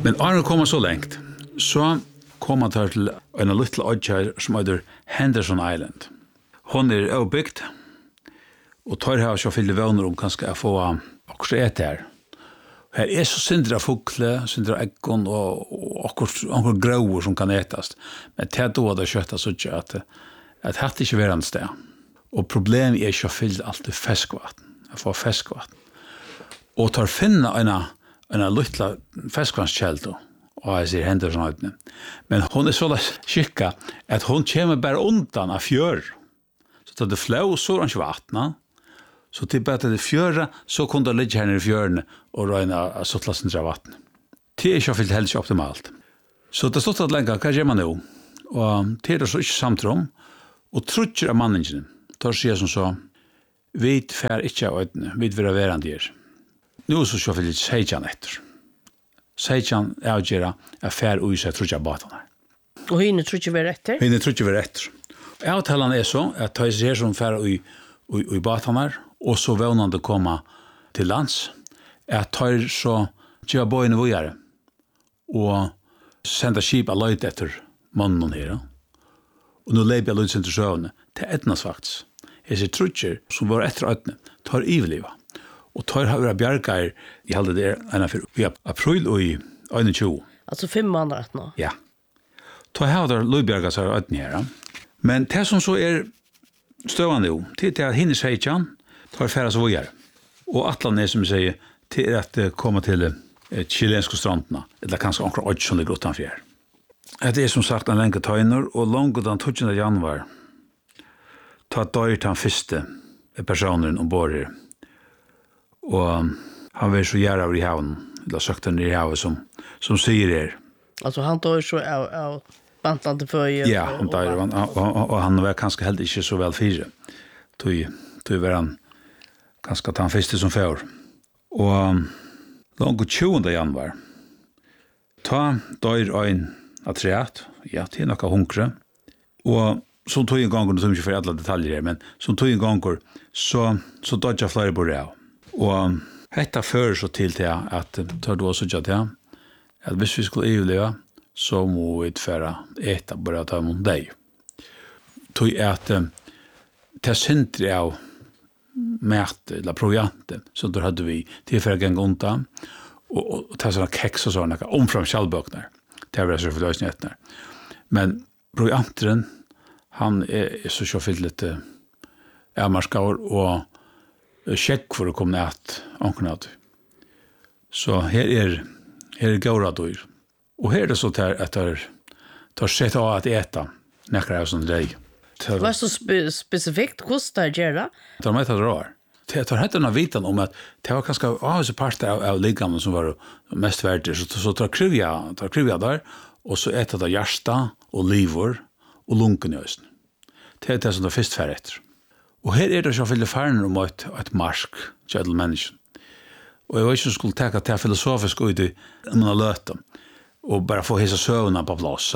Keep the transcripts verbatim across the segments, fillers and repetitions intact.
Men Arne kommer så längt. Så kom han til en liten ødkjær som heter Henderson Island. Hon er avbygd, og tar her så fyller våner om kanskje å få akkurat et her. Her er så syndra fukle, syndra eggon og, og akkurat grauer som kan etast. Men til da hadde kjøttet så ikke at at hatt ikke være en sted. Og problemet er ikke å fylle alltid feskvatten, å få feskvatten. Og tar finne en, en liten feskvannskjeldo, og jeg sier Henderson Island. Men hon er så skikka at hon kommer bare undan av fjør. Så tar det flå, så er han ikke vattna. Så til bare det fjøra, så kunne det ligge her nere i fjørene og røyne av sottlasen til vatten. Det er ikke fyllt helst ikke optimalt. Så det stod at lenge, hva gjør man nå? Og det er så ikke samtrom, og trutjer av manningene, tar sier som så, vi fer ikke av øynene, vi vil være verand her. Nå så så fyllt seitjan etter. Seitjan er å gjøre at fer ui seg trutjer av batene. Og henne trutjer være etter? Henne trutjer være etter. Avtalen er så, at tar sier som fer ui, ui, ui batene, og så vånande komma til lands, at tar så gjør bøyene vågjere, og senda skip av løyt etter mannen her. Og nå leip jeg løyt sin til søvne til etnas faktisk. Jeg ser trutjer som var etter øytene, tar iveliva. Og tar har vært bjergeier, jeg halde det enn for i april og i tjugo. Altså fem måneder nå? Ja. Tar har vært løybjerga seg øytene her. Men det som så er støvende jo, til at hinner seg ikke han, tar færre så vågjere. Og atlan er som jeg sier, til at komme til eh, chilenske strandene, eller kanskje omkring åtte som ligger utenfor her. Det er som sagt en lenge tøyner, og langt den tjuende januar, ta døyrt han første personen ombord her. Og han var så gjerne over i havnen, eller søkte han i havet som, som sier her. Altså han døyr så av, av bantende føye? Ja, han døyr, og, og, og, og han var kanskje heller ikke så vel fire. Tøy, tøy var han kanskje ta han første som før. Og langt tjuende januar, ta døyr øyn av treet, ja, til noe hunkre, og som tog en ganger, som ikke for alle detaljer her, men som tog en ganger, så, så dødja flere bor av. Og dette fører så til til at, tar du også ikke til, at hvis vi skulle overleve, så må vi utføre eta bare ta mot deg. Tog at til syndre av mæte, eller provianten, så da hadde vi tilfære gang undan, og, og, og ta sånne keks og sånne, omfram kjallbøkner. Det var så for løsningene. Men provianteren, han er, er så kjøfylt litt uh, avmarskaver, og sjekk for å komme ned ankernet. Så her er, her er gårda dyr. Og her er det så til at det tar sett av at eta nekker av sånn deg. Hva er så spe spesifikt? Hvordan det gjør det? Det var meg til det rar. Det tar hette denne vitan om at det var kanskje av disse parter av, av liggene som var mest verdig. Så, så tar krivja, tar krivja der, og så etter det hjärsta og livor og lunken i østen. Det er det som det først fer etter. Og her er det så fylle færner om et, et marsk, kjødel mennesken. Og jeg var ikke skulle tenke at det er filosofisk ut i om man har løt dem, og bare få hese søvnene på plass.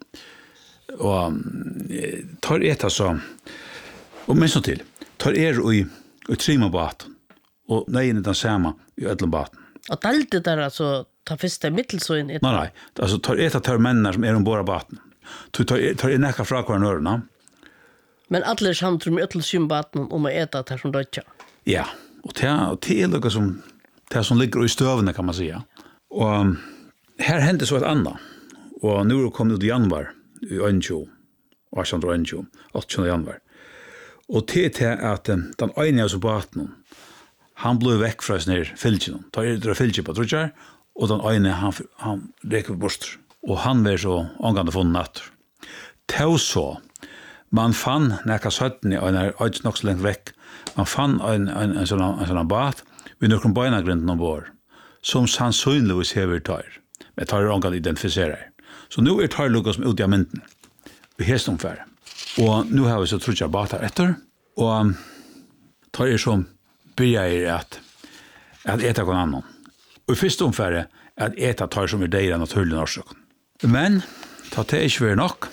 Og tar etter så, og minst noe til, tar er i, i trima baten, og nøyen er den samme i ødelen baten. Og det der altså, ta første mittelsøyen? Nei, nei, altså tar etter tar mennene som er ombord av baten. Tar er nekka fra hver nørene. Men alle sammen tror vi ødelen baten om å ete det som dødja? Ja, og det er noe som, det som ligger i støvene, kan man si. Og her hendte så et annet, og nå er det kommet ut i januar, i tjugo, tjugo, åttende januar. Og til til at den ene av baten, han ble vekk fra sin her fylkjen. Da er det fylkjen på trutjar, og den ene, han, han reker bort. Og han var så omgående funnet natt. Til så, man fann nekka søttene, og han er nok så lengt vekk, man fann en, en, en, sånn, en sånn bat, vi nøkken beinagrinden ombord, som sannsynligvis hever tar, men tar omgående identifiserer. Så nå er tar lukket som ut i mynden, i hestomfære. Og nå har vi så trutjar bater etter, og tar er som begynner at, at eta kon annan. Og i første omfære at eta tar som er deira naturlig årsaken. Men, ta det ikke være nok,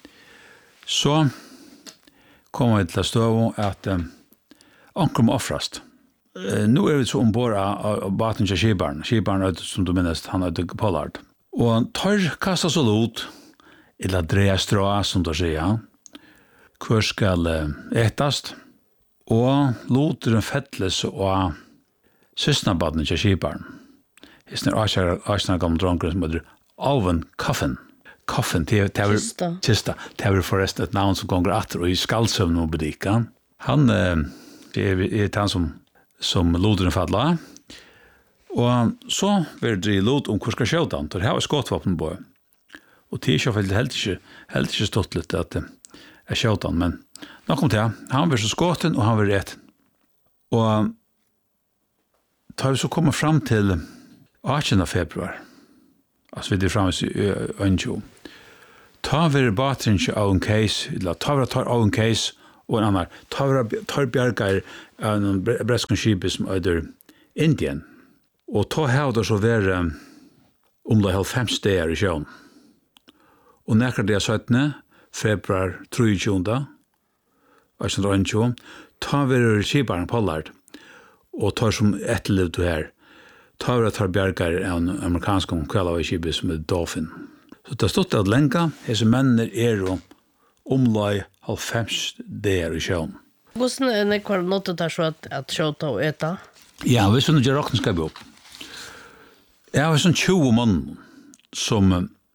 så kommer vi til å stå at um, anker må offrast. Uh, nå er vi så ombord av, av baten til Skibaren. Skibaren er, som du minnes, han er til Pollard. Og tar kastas så lot, eller dreia strå, som du sier, hvor skal etast, og loteren fettles og søsnabaden til kjiparen. Hisner Arsena gamle dronker som heter Alven Kaffen. Kaffen, det er Kista. Det er forresten et navn som gonger atter, og i skaldsøvn og bedika. Han det er han som, som loderen fadla. Og så vil det lod om hvor skal skjøta han, for her var skåtvapen på. Og til så vil det helt ikke, helt ikke stått litt at jeg skjøta han, men nå kom til han vil så skåten, og han vil rett. Og da vi så kommer fram til åttende februar, altså vi er fremme i Ønjo, ta vi bateren ikke av en case, eller ta vi tar av en case, og en annen, ta vi tar bjerger av en brettskonskipet som er Indien, og ta her det så være om det er fem steder i sjøen. Og nekker det syttende februar tjuende, altså Ønjo, ta vi kjiperen på Pollard, og tar som etterliv du her, tar vi tar bjerger av en amerikansk kveld av kjipet som er Dolphin. Så det har stått at lenge, disse mennene er jo omlag halvfems der i sjøen. Hvordan er det hva nått det så at, at kjøta og eta? Ja, hvis vi nå gjør råkne skal vi opp. Jeg har sånn tjue mann som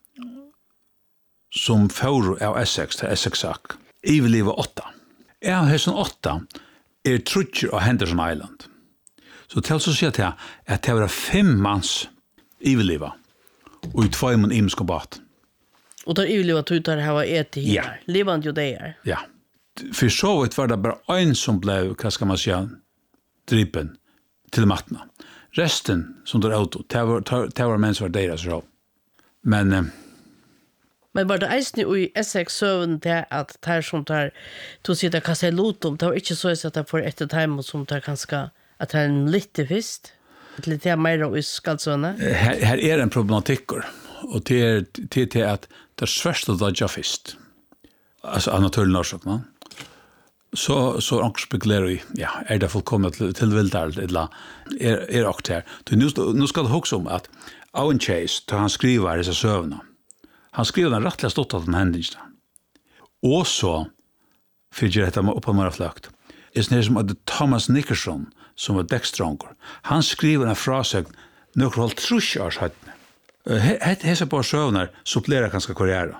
som fører av Essex til Essex-sak. I vil leve åtta. Jeg har sånn åtta er trutcher av Henderson Island. Så til så sier jeg at det var fem manns i vil leve. Og i två mån imsk og bat. Og da i livet tog det her var et i Ja. her. Livet jo det er. Ja. For så vidt var det bare en som ble, hva skal man si, dripen til mattene. Resten som drar auto, det var, det var menn som var deres råd. Men, eh, Men var det eisne i Essex-søvn til at det her som tar to sitter kastet lot om, det var ikke så at det får etter time som tar kanskje at det er en litt fyrst? Litt mer i skaldsøvne? her, her er en problematikker, og det er til, til at det er svært å dodge først. Altså, av naturlig norsk, no? Så, så anker spekulerer vi, ja, er det fullkommet til, til vildar, eller er, er akt her. Nå, nå skal det huske om at Owen Chase, da han skriver disse søvnene, han skriver den rettelig stått av den hendelsene. Og så, for jeg dette oppe mer fløkt, er sånn som at Thomas Nickerson, som var dekstrånger, han skriver en frasøgn noen holdt trusjårs høytene. Hese på søvner supplerer kanskje karriere.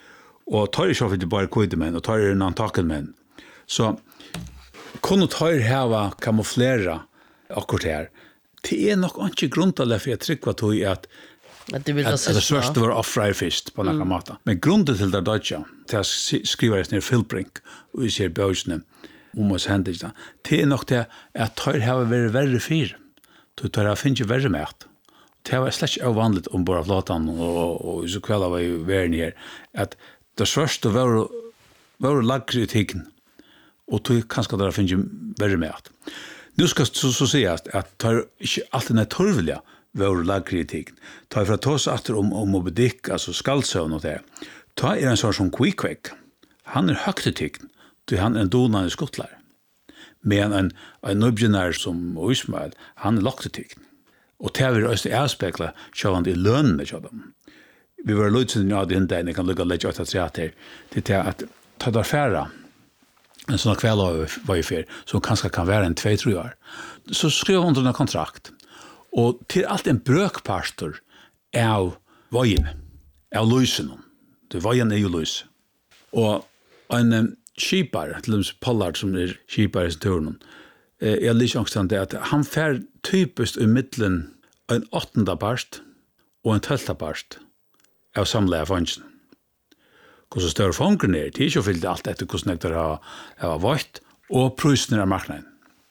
Og tar ikke ofte bare kvidemenn, og tar en antaken menn. Så kunne tar heva kamuflera akkurat her. Det er nok ikke grunntallet for jeg trykker til at At det vil at, at det svørste var offrei først på noen mm. måte. Men grunnen til det dødja, til å skrive det ned Philbrink, og vi ser bøysene om oss hendelsene, det er nok det at tar heva vært verre fyr. Tar heva finnes ikke verre mat. Det var slett ikke vanligt om bara flatan og, og så kveld var jo verden her, at det svørste var, var lagre i tiggen, og tog kanskje der finnes ikke verre mat. Nu skal så, så sies at tar ikke alltid er torvelige var lagre i tiggen. Tar fra tås atter om, om å bedikk, altså skaldsøvn og det, tar er en sånn som Queequeg. Han er høgt i tiggen, han er en donande skuttlar. Men en, en nøbjenær som Ismail, han er lagt i tiggen. Og det vil også avspekle sjående i lønnene til dem. Vi var løytsen av den dagen, jeg kan lukke litt åtta treater, det er at ta der færre, en sånn kveld var i fyr, som kanskje kan være en tvei-tre år, så skriver hun under kontrakt. Og til alt en brøkparster av veien, av løysen. Det veien er jo løys. Og en um, skipar, til dem Pollard som er skipar i turen, jeg liker også det at han fer typisk i middelen en åttende parst og en tølta parst av samleie fangsten. Hvordan større fangren er, det er ikke fyllt alt etter hvordan jeg har, har vært, og prøysene av marknaden.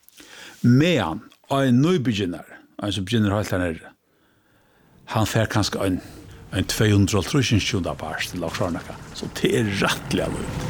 Men en nøybegynner, en som begynner helt her nere, han fer kanskje en, en to hundre tusen parst til Laksarnaka, så det er rettelig av ut.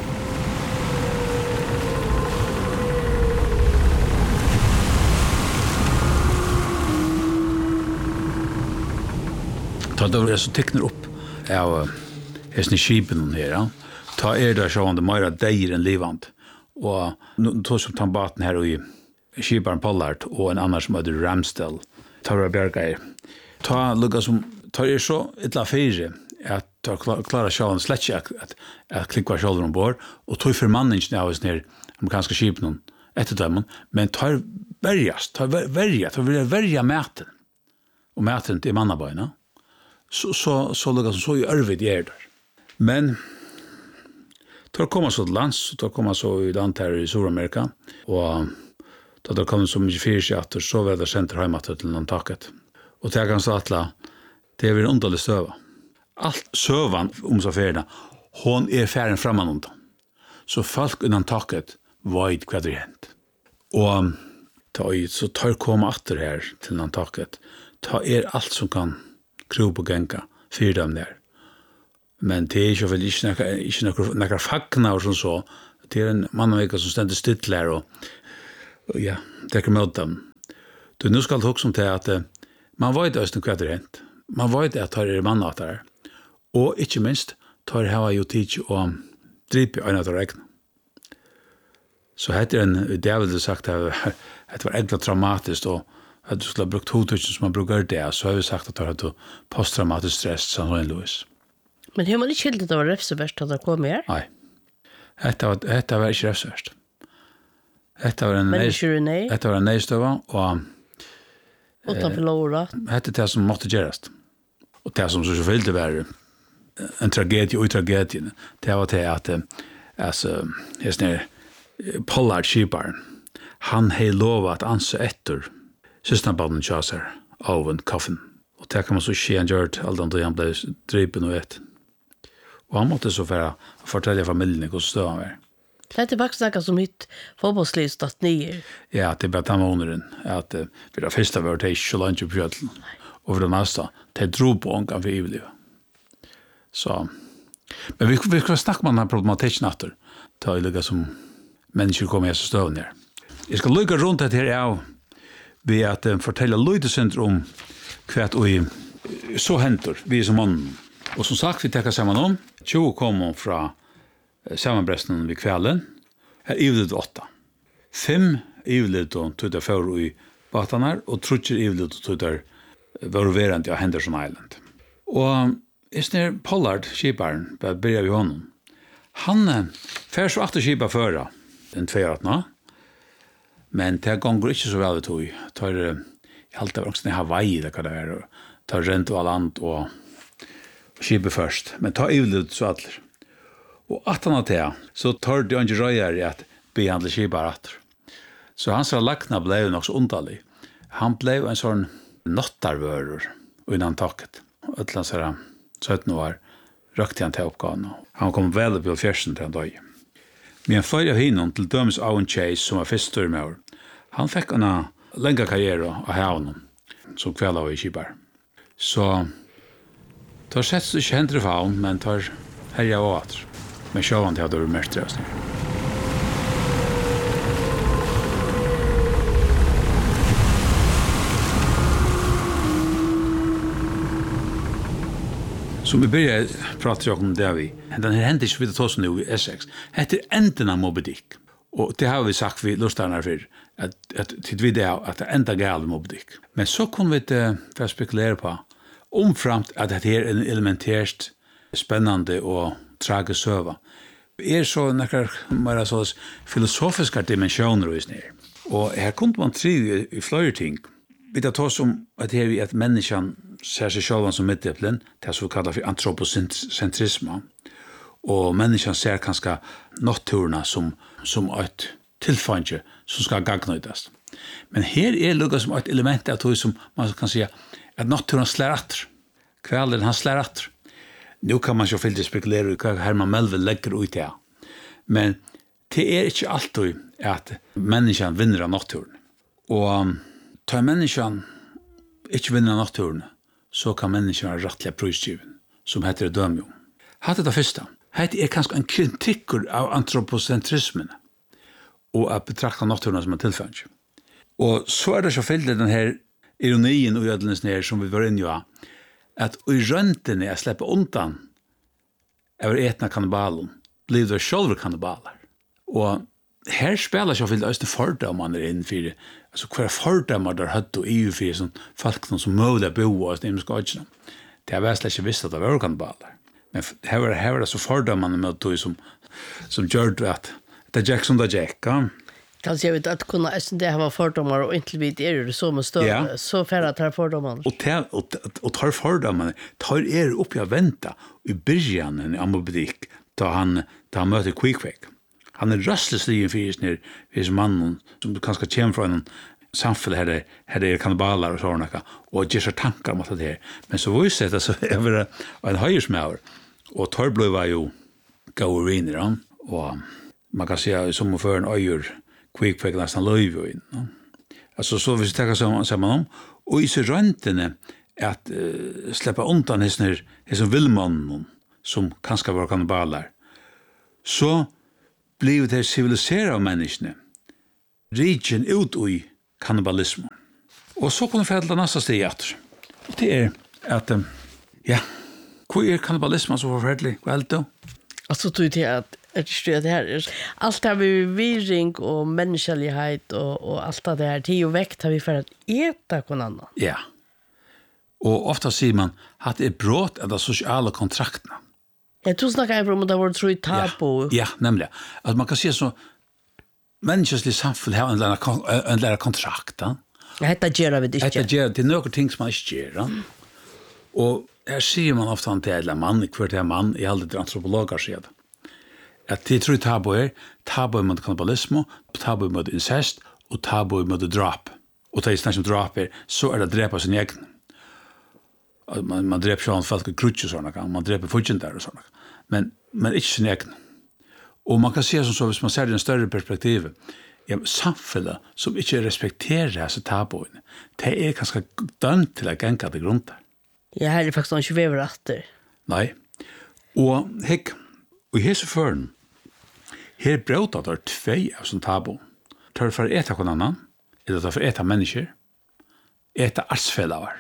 Ta det så tekner opp av hesten i skipen her, ja. Ta er det sånn mer deir enn livant. Og nå tog som tambaten her i skiparen Pollard og en annan som heter Ramsdell. Ta var bjergeier. Ta lukka som tar er så illa fyre at tar klara sjålen slett ikke at, at, at klikva sjålen ombord, og tar for manningen av oss nere amerikanske skipen etter dem, men tar verjas, tar verja, tar vilja verja maten, og maten til mannabøyna, så, så, så lukka som så i ørvid er der. Men tar komma så til lands, tar komma så i land her i Sydamerika, og da det kom så mye fyrskjatter, så var det sendt hjemme til Nantucket. Og det er ganske atla, det er en underlig støva. Alt søvan om så fyrna, hon er færen framan undan. Så folk i Nantucket vet hva det er hent. Og ta, så tar komma atter her til Nantucket, ta er alt som kan kro på genka, fyr dem der. Men det er ikke vel ikke noen fagna og sånn så, det er en mannavika som stender stittler og ja, det er med dem. Du, nå skal det også om til at man vet også hva det er hent. Man vet at det er mannater. Og ikke minst, tar det her jo tid å drippe øyne til regn. Så heter en, det er vel sagt at det var egentlig traumatisk, og at du skulle ha brukt to tusen som man bruker det, så har vi sagt at det var posttraumatisk stress, sånn som Louis. Men har man ikke hildet det var refseverst at det kom her? Nei. Dette var, dette var ikke refseverst. Dette var en nei. Dette var en neistøva, og utanfor låra. Dette er det som måtte gjøres. Og det som så selvfølgelig var en tragedie og tragedien, det var det at altså, jeg snir, Pollard Skiparen, han hei lova at anse etter systenabaden kjøser av en kaffen. Og det kan man så skje han gjørt, alt han ble dripen og et. Og han måtte så for å fortelle familien hvordan stod han var. Det er faktisk noe som mitt fotballsliv stått nye. Ja, det er bare den måneden, at uh, for det første var det ikke langt på fjøtlen, og for det neste, det dro på ångan for ivelivet. Så, men vi, vi skal snakke om denne problematikken etter, ta i lukka som mennesker kommer i hese støven her. Jeg skal lukka rundt dette her av, ved at uh, fortelle løydesenter om hva vi så henter, vi som mann. Og som sagt, vi tekker sammen om, tjue kommer fra sammanbresten vid kvällen. Här ivlet åtta. Fem ivlet och tog det för i batarna och trutcher ivlet och tog det var verande av Henderson Island. Och istället Pollard, skiparen, börjar vi honom. Han fär så att skipa föra den tvåratna. Men det gånger inte så väl vi tog. Tar jag alltid också i Hawaii där kan det vara. Tar rent och land och skipa först. Men ta ivlet så att og at han til, så tar det ikke røyer i at behandle skipar atter. Så hans lakna ble jo nok så underlig. Han ble en sånn nottarvører innan taket. Og et eller annet sånn sytten år røkte han til oppgaven. Han kom vel opp i fjersen til han døg. Men flere av hinnom til dømes Owen Chase, som var første med år, han fikk en lenge karriere av havnen, som kveld av i skipar. Så tar sett ikke hentere faun, men tar herja og atter. Men sjåvan til at det var mest drøsning. Så vi börjar prata om det vi. Den här händer inte vid att oss nu i Essex. Det är enden av Moby Dick. Och det har vi sagt vi lustarna för att att till vi det att det enda gal Moby Dick. Men så kommer vi det för att spekulera på omframt att det är en elementärt spännande och tragisk söva. Er så några mer så filosofiska dimensioner i snär. Och här kunde man tre i flera ting. Vi tar oss om att det är att människan ser sig själv som mitteplen, det som vi kallar för antropocentrism. Och människan ser kanske naturerna som som ett tillfånge som ska gagnödas. Men här är det som ett element att som man kan säga att naturen slår att. Kvällen han slår att. Nu kan man ju fullt spekulera i vad Herman Melville lägger ut det. Men det är inte alltid att människan vinner av naturen. Och tar människan inte vinner av naturen så kan människan vara rättliga prisgiven som heter dömjum. Hatt det första. Det är kanske en kritik av antropocentrismen och att betrakta naturen som en tillfälle. Och så är det så fullt den här ironien och ödlens som vi var inne i att i röntgen är släppa undan över etna kannibalen blir det själva kannibaler. Och här spelar jag för öster fördomar är in för alltså kvar fördomar där hött och E U för som folk som möjliga bo och stämmer skadorna. Det har vært ikke visst at det var kannibaler. Men her var, her var det så fordommene med tog som, som gjør det at det er Jack som det er Jack, ja. Kanskje jeg vet at kunne det ha fordommer og inntil vidt er det så med større, ja. Så færre tar fordommene. Og, te, og, og tar fordommene, tar er oppi å vente i byrjan i Amobedik, da han, da han møter Queequeg. Han er røstlesligen for sin, for mannen som kanskje kommer fra en samfunn her, her er kannibaler og sånne, og gjør seg tanker om det her. Men så viser det så er det en høyersmauer, og tar ble jo gode viner, og man kan si at som for en øyer, Queequeg nesten løyve inn. No? Altså, så hvis vi tenker sammen, sammen om, og i så røntene at uh, slippe undan hessen villmannen som kanskje var kannibaler, så blir det civiliseret av menneskene rigen ut i kannibalisme. Og så kunne vi fælle næsta steg etter. Og det er at, um, ja, hva er kannibalisme så forferdelig? Hva er det da? Altså, tog til at det här är allt det vi virring och mänsklighet och och allt det här till och väkt har vi för att äta kon annan. Ja. Och ofta säger man att det är brott av de sociala kontrakterna. Jag tror snackar jag om det var tror jag tabu. Ja, ja, nämligen att man kan se så mänskligt samfäll har en lära en lära kontrakt. Ja, detta gör vi det. Detta gör det några ting som man inte gör. Och här ser man ofta att det är en man, kvart är man i alla antropologer säger det. At det tror tabu er, tabu er mot kannibalisme, tabu er mot incest, og tabu er mot drap. Og det er snakk som drap er, så er det drepa sin egen. Man, man dreper sånn folk i krutje og sånne, man dreper fudgjender og sånne. Men, men ikke sin egen. Og man kan se som så, hvis man ser det i en større perspektiv, ja, samfunnet som ikke respekterer disse tabuene, det er ganske dømt til å genka til grunn der. Ja, her er faktisk noen ikke vever etter. Nei. Og hekk, og i hese føren, her brøta der tvei av sånn tabu. Tar for eta kon annan, eller tar for eta mennesker, eta artsfellavar.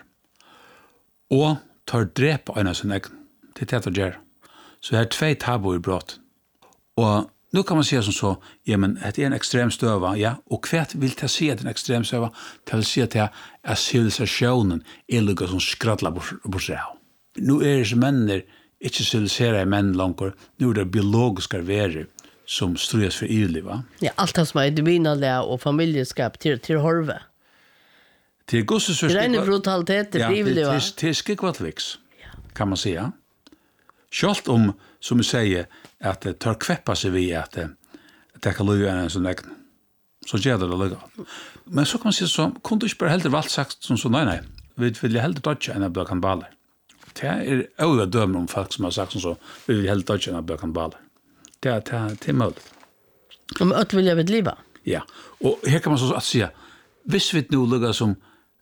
Og tar drepa en av sin egen. Det er det å gjøre. Så det er tvei tabu i brott. Og nå kan man si som så, ja, men det er en ekstrem støva, ja, og hva vil det si at det er en ekstrem støva? Det vil si at det er civilisasjonen er lukket som skradler bort seg av. Nå er det som mennene ikke civiliserer menn langer, nå er det biologiske verer som strues for ivliva. Ja, alt det som er divinale og familjeskap til, til horve. Til gosses for skikvat. Det er en brutalitet til ivliva. Ja, til skikvatviks, kan man säga. Sjalt om, som vi sier, at det tar kveppa seg vi at det kan løye en sånn egen. Så gjør det det løye. Men så kan man si så, kunne du ikke bare heller valgt sagt som så, nei, nei, vi vil heller dodge enn jeg blir kannibaler. Det er øye dømer om folk som har sagt som så, vi vil heller dodge enn jeg blir kannibaler. Det er, det er, det er mulig. Men at vil jeg vidt livet? Ja, og her kan man så at si, hvis vi nå lukker som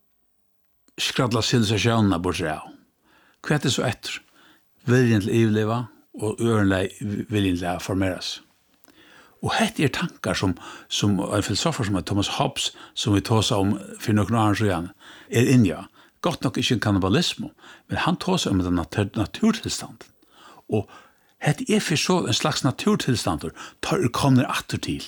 skradla civilisasjonene bort seg av, hva er det så etter? Viljen til ivliva og ørenlig viljen til å formeres. Og hette er tankar som, som en filosofer som er Thomas Hobbes, som vi tåsa om for noen år siden, er inja. Godt nok ikke en kannibalisme, men han tåsa om den natur, naturtilstanden. Og hette er for så en slags naturtilstander, tar er kommer atter til.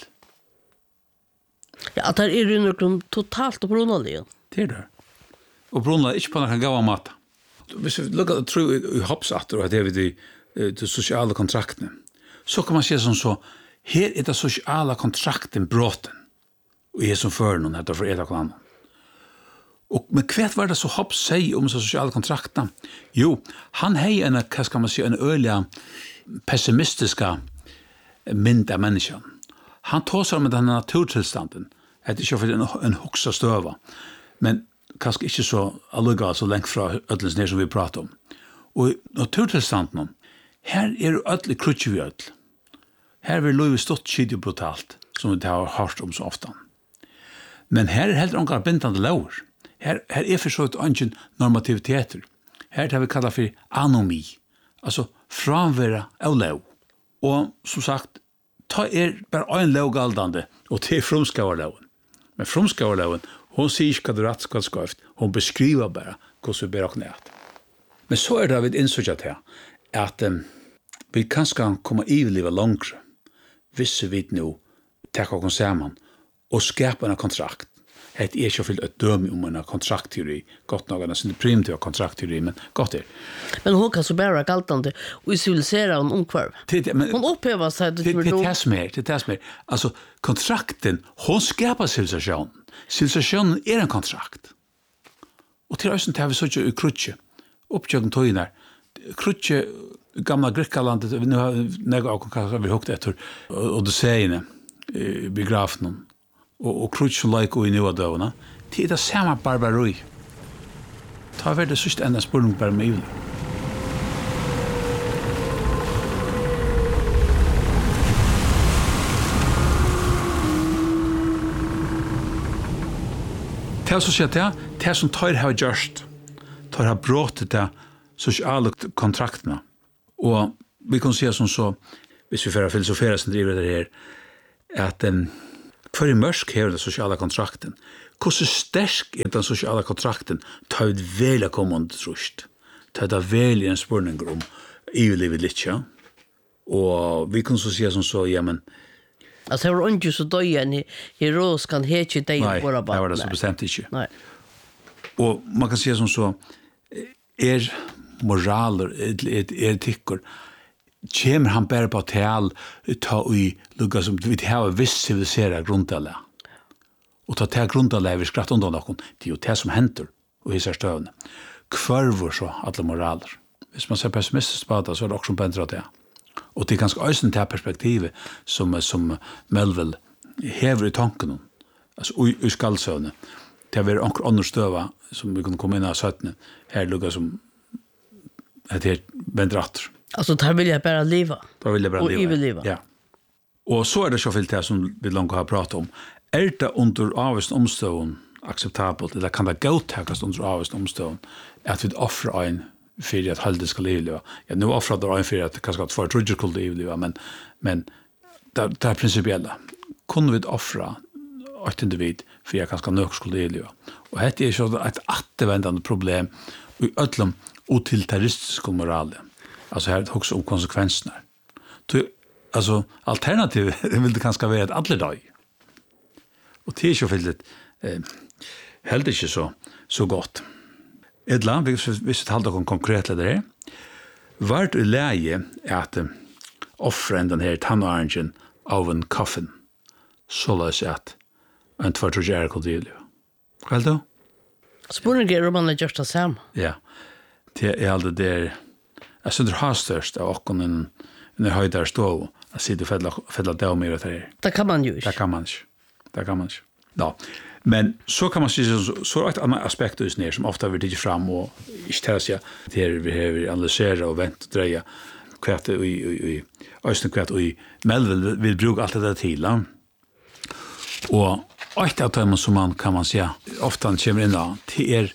Ja, at det er noe totalt og brunnerlig. Det er det. Og brunnerlig ikke på noen gav mat. Hvis vi lukker å tro i Hobbes atter, og det er vi de, de sosiale kontraktene, så kan man se som så, her er det sosiale kontrakten bråten, og jeg som fører noen etter for et eller annet. Og, men hva var det så Hobbes sier om så sosiale kontraktene? Jo, han har en, hva skal man si, en øyelig pessimistiska mynd av mennesken. Han tåser om denne naturtilstanden, det er ikke for en, en hoksa støva, men kanskje ikke så alluga så lengt fra ødlens ned som vi prater om. Og naturtilstanden, her er det ødelig krutje vi ødel. Her vil løyve stått kydde brutalt, som vi har hørt om så ofte. Men her er heller ångar bindande lover. Her, her er for så et ønsken normativiteter. Her er det vi kallar for anomi, altså framværa av lov. Og som sagt, ta er bare en lovgaldande, og det er fromskavarloven. Men fromskavarloven, hon sier ikke hva det er rett skal skrift, hon beskriver bare hvordan vi ber oss ned. Men så er det vi innsøkja til at um, vi kanskje kan komme i livet langere, hvis vi nå tar oss sammen og skaper en kontrakt. det är så fel ett döme om en kontraktteori. Gott nog en primitiv kontraktteori, men gott är. Men hon kan så bara galtande och civilisera en omkvarv. Hon upphäver sig det det det tas mer, det tas mer. Alltså kontrakten, hon skapar civilisation. Civilisationen är en kontrakt. Och till östen tar vi så ju krutche. Uppjöken toinar. Krutche gamla Greklandet nu har några av kanske vi högt efter och det säger begrafen och och krutche like i nu då, det är det samma barbari. Ta väl det sista ända spurning bara med. Det så att det det som tar har gjort tar har brått det sociala kontrakterna. Och vi kan se som så hvis vi får filosofera som driver det här att en för i mörsk här den sociala kontrakten. Hur så stark är den sociala kontrakten tar ut väl kommande trust. Tar det väl en spurning om i livet lite. Och vi kan så se som så ja men alltså det var inte så döjen i heroes kan heta dig bara bara. Nej, det var det så bestämt inte. Nej. Och man kan se som så är moraler, är etikker, kommer han bare på tal ta i lukka som vi har visst civilisera grundala. Och ta till grundala vi skratt undan noen. Det är ju det som händer och i stövne. Kvarvor så alla moraler. Hvis man ser pessimistiskt på det så är det också bättre att det. Och det är ganska ösen det här perspektivet som, som Melville hever i tanken. Alltså i, i skallsövne. Det har varit andra stöva som vi kan komma in av sötne. Här lukka som det är vändrattor. Alltså där vill jag bara leva. Där vill jag bara leva. Och vill leva. Ja. Och så är det så fyllt det som vi långt har pratat om. Är det under avvist omstånd acceptabelt, eller kan det godtakas under avvist omstånd att vi offrar en för att halde ska leva? Ja, nu offrar det en för att kanske att för trudger skulle leva, men, men det, det är principiella. Kunde vi offra ett individ för att kanske nök skulle leva? Och det är så ett återvändande problem i ödlom utilitaristiska moral. Alltså här också om konsekvenserna. Alltså alternativ vill det kanske vara ett alla dag. Och det är ju väldigt eh helt inte så så gott. Ett land vi vi ska hålla kon konkret det där. Vart är läge att offra den här tannorangen av en coffin. Så läs att en tvärtogerikal deal. Väl då? Spurningen om man har gjort det sam. Ja. Det är alltid där. Jag syns det har störst av och en en höjdare stå att sitta fälla fälla det om det här. Det kan man ju. Det kan man. Det kan man. Ja. Men så kan man se så så ett annat aspekt just ner som ofta vill dig fram och istället så det är vi har analysera och vänta och dreja kvart i i i östen kvart i Melville vill bruka allt det där till. Och ett av dem som man kan man säga ofta kommer in då till er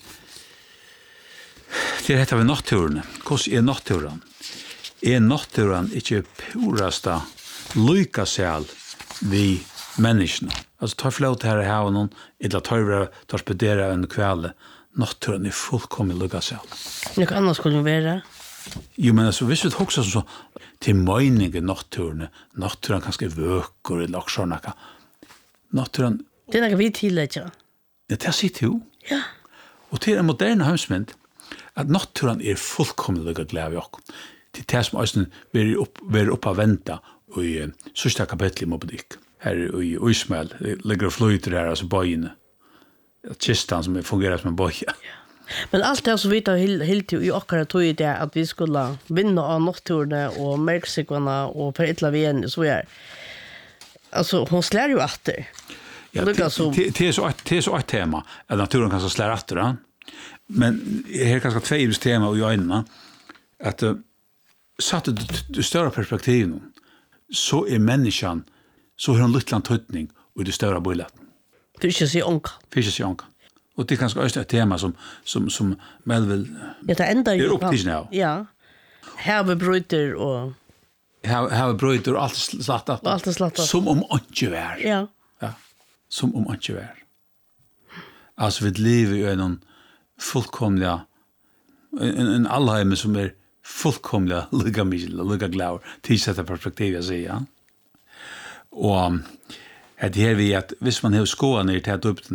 det heter vi naturen. Hur är naturen? Är naturen inte purasta lika säl vi människorna? Alltså tar flöt här i haven eller tar tar spedera en kväll. Naturen är fullkomligt lika säl. Något annat skulle vara? Jo, men alltså visst också så till meningen naturen. Naturen kanske vöker eller också något. Naturen det är något vi tillägger. Det är sitt ju. Ja. Och till en modern hemsmynd att naturen är fullkomligt lika glad i oss. Till det som också blir upp, blir upp att vänta i sista kapitlet i Mobedik. Här i Ismael ligger och flyter här, alltså böjene. Kistan som fungerar som en böja. Men allt det som vi tar helt i akkurat tog i det att vi skulle vinna av naturen och Mexikoarna och för ett lavien så är. Alltså hon slår ju efter. Ja, det, så... det, det, är så, det är så ett tema att naturen kan så slå efter den. Men här är kanske två ibs tema i ögonen att uh, satt det större perspektivet så är människan så har en liten tydning i det större bildet. Fiske sig onka. Fiske sig onka. Och det är kanske också ett tema som som som Melville ja, det enda är upp till nu. Ja. Här vi bryter och här här vi bryter och allt slattat. Allt slattat. Som om inte var. Ja. Ja. Som om inte var. Alltså vi lever ju i en fullkomliga en, en allheim som är fullkomliga lika mycket, lika glad till sätta perspektiv jag säger. Ja? Och det här vi att hvis man har skåa ner till att upptna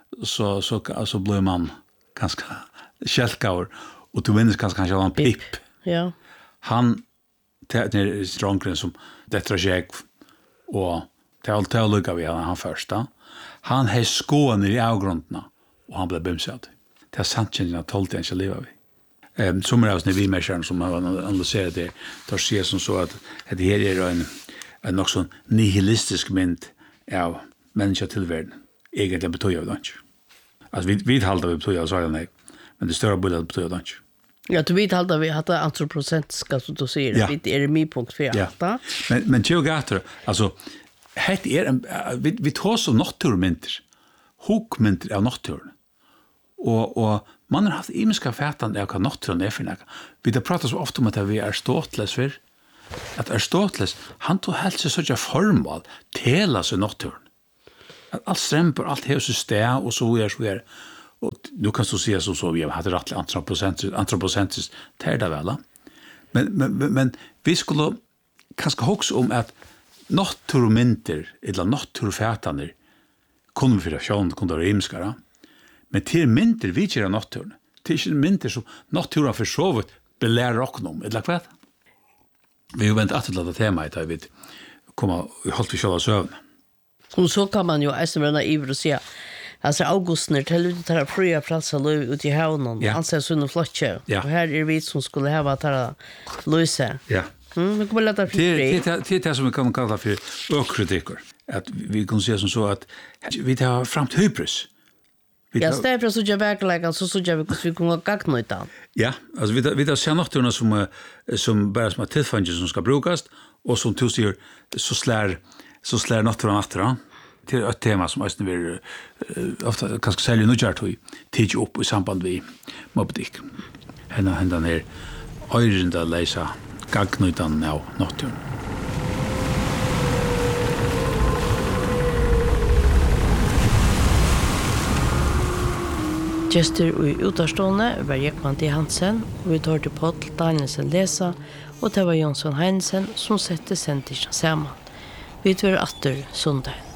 så, så, så blir man ganska kjälkavur, och du minns ganska kanske en pip. Ja. Han, det är strångren som detta skägg, och det är allt det lukka vi han första. Han har skåner i avgrunderna, och han blev bimsad. Det är santkänningen tolv jag inte lever vi. Um, som är av vi människor som har analyserat det, tar sig som så att det här är en, en nog sån nihilistisk mynd av människa tillvärlden. Egentligen betyder jag det inte. Alltså vi, vi haltar vi betyder så är det nej. Men det större bilden betyder det inte. Ja, du vet haltar vi hade antropocentriska som du säger. Ja. Det är min punkt för ja. allt. Men, men Geogator, alltså het är en, vi, vi tar så naturmynter. Hokmynter av naturen. Och, och man har haft imiska fätande av vad naturen är för något. Vi har pratat så ofta om att vi är Aristoteles för. Att Aristoteles, han tog helt sig sådär formal tela sig naturen. Att allt strämpar, allt har system och så är så är. Och nu kan du säga så så vi har haft rätt antropocentriskt, antropocentriskt tärda väl. Men, men, men, men vi skulle kanske också om att naturmynter eller naturfätande kunde vi för sjön kunde vara imiskara. Men till mynter vi kör naturen. Till inte mynter som naturen försovet belär och om. Eller vad? Vi har vänt att det tema i vid komma i halt vi själva sövn. Och så kan man ju ästmärna ivr och säga. Alltså August när till ut att fria frälsa löv ut i havnen. Ja. Anser sån och flotche. Ja. Och här är vi som skulle ha att ta lösa. Ja. Mm, vi kommer låta Det fri. det det det som vi kan kalla för ökritiker. Att vi kan se som så att vi tar fram till hybris. Vi Ja, tar- stäv för så jag verkligen så så jag vi vi kommer gagna utan. Ja, alltså vi tar, vi tar ser naturna som eh, som bara som tillfällen som ska brukas och som du säger så slär så slär naturen efter till ett tema som måste vi uh, ofta kanske sälja nu gör till teach upp i samband med mobbdik. Henne hända ner öjrunda läsa gagnutan av naturen. Gestur i utarstående var Jekman T. Hansen, og vi tar til Paul Danielsen lesa, og det var Jonsson Heinsen som sette sendtisjen sammen. Vi tar atter sondag.